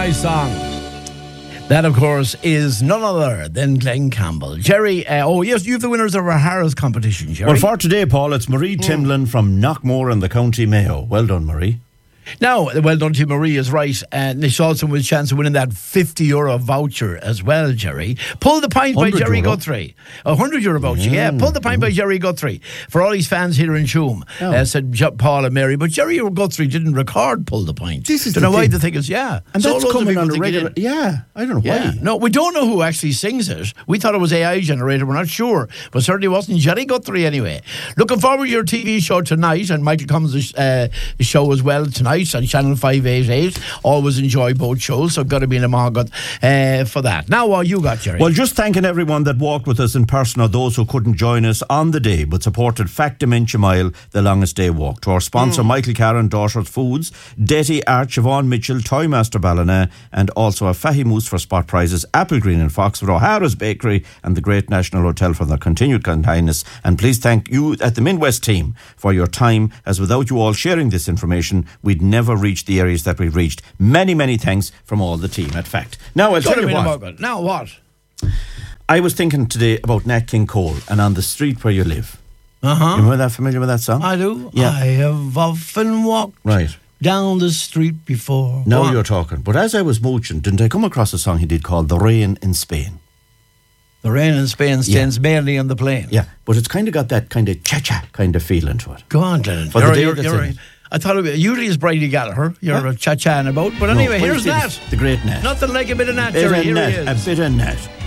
nice song. That, of course, is none other than Glenn Campbell. Jerry, yes, you have the winners of our Harris competition, Jerry. Well, for today, Paul, it's Marie Timlin from Knockmore in the County Mayo. Well done, Marie. Now, well done to Marie is right. And there's also a chance of winning that €50 voucher as well, Jerry. Pull the Pint by Jerry Guthrie. A €100 voucher, yeah. Pull the Pint by Jerry Guthrie. For all his fans here in Shoom, said Paul and Mary. But Jerry Guthrie didn't record Pull the Pint. Don't know why the thing is, And that's coming on a regular... Yeah, I don't know why. No, we don't know who actually sings it. We thought it was AI generated. We're not sure. But certainly wasn't Jerry Guthrie anyway. Looking forward to your TV show tonight. And Michael Cummins' show as well tonight on Channel 588. Always enjoy both shows, so I've got to be in a market for that. Now, what you got, Jerry? Well, just thanking everyone that walked with us in person, or those who couldn't join us on the day but supported Fact Dementia Mile, the longest day walk. To our sponsor, Michael Carron, Daughters Foods, Detty Art, Siobhan Mitchell, Toymaster Ballina, and also a Fahy Moose for spot prizes, Apple Green in Foxford, O'Hara's Bakery, and the Great National Hotel for their continued kindness. And please thank you at the Midwest team for your time, as without you all sharing this information, we'd never reach the areas that we've reached. Many, many thanks from all the team at Fact. Now, I'll tell you what. Now what? I was thinking today about Nat King Cole and On the Street Where You Live. Uh-huh. You remember that? Familiar with that song? I do. Yeah. I have often walked down the street before. Now you're talking. But as I was mooching, didn't I come across a song he did called The Rain in Spain? The rain in Spain stands mainly on the plain. Yeah, but it's kind of got that kind of cha-cha kind of feeling to it. Go on, Glenn. You're right. I thought it usually is Brady Gallagher. You're a cha-cha about. But anyway, here's Nat. The great Nat. Nothing like a bit of Nat, Jerry. A bit of Nat.